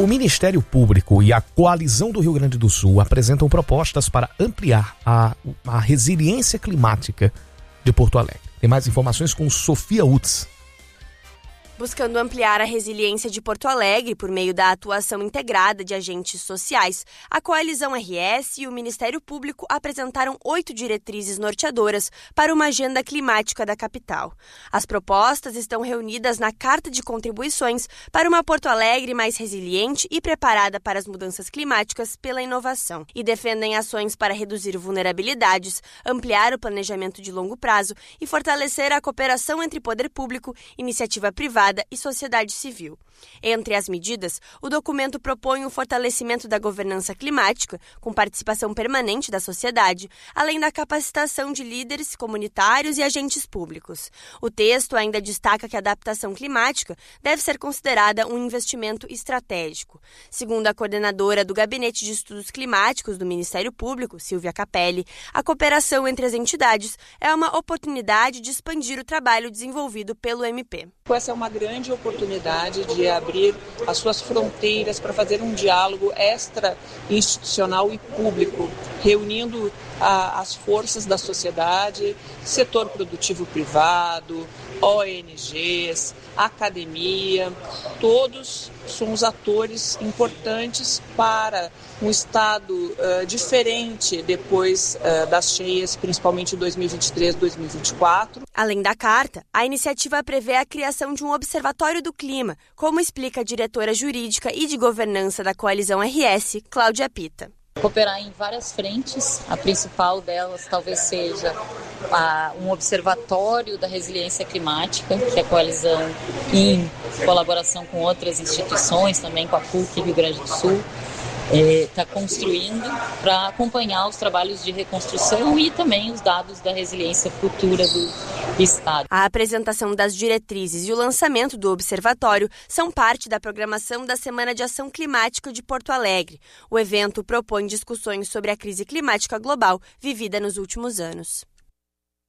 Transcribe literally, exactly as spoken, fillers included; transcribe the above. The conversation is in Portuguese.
O Ministério Público e a Coalizão do Rio Grande do Sul apresentam propostas para ampliar a, a resiliência climática de Porto Alegre. Tem mais informações com Sofia Utz. Buscando ampliar a resiliência de Porto Alegre por meio da atuação integrada de agentes sociais, a Coalizão R S e o Ministério Público apresentaram oito diretrizes norteadoras para uma agenda climática da capital. As propostas estão reunidas na Carta de Contribuições para uma Porto Alegre mais resiliente e preparada para as mudanças climáticas pela inovação, e defendem ações para reduzir vulnerabilidades, ampliar o planejamento de longo prazo e fortalecer a cooperação entre poder público, iniciativa privada e sociedade civil. Entre as medidas, o documento propõe o fortalecimento da governança climática, com participação permanente da sociedade, além da capacitação de líderes comunitários e agentes públicos. O texto ainda destaca que a adaptação climática deve ser considerada um investimento estratégico. Segundo a coordenadora do Gabinete de Estudos Climáticos do Ministério Público, Silvia Capelli, a cooperação entre as entidades é uma oportunidade de expandir o trabalho desenvolvido pelo M P. Essa é uma grande oportunidade de abrir as suas fronteiras para fazer um diálogo extra-institucional e público, reunindo a, as forças da sociedade, setor produtivo privado, O N Gs, academia, todos somos atores importantes para um estado uh, diferente depois uh, das cheias, principalmente dois mil e vinte e três, dois mil e vinte e quatro. Além da carta, a iniciativa prevê a criação de um observatório do clima, como explica a diretora jurídica e de governança da Coalizão R S, Cláudia Pita. Cooperar em várias frentes, a principal delas talvez seja a, um observatório da resiliência climática, que a coalizão, em colaboração com outras instituições, também com a P U C Rio Grande do Sul, está é, construindo para acompanhar os trabalhos de reconstrução e também os dados da resiliência futura do Estado. A apresentação das diretrizes e o lançamento do observatório são parte da programação da Semana de Ação Climática de Porto Alegre. O evento propõe discussões sobre a crise climática global vivida nos últimos anos.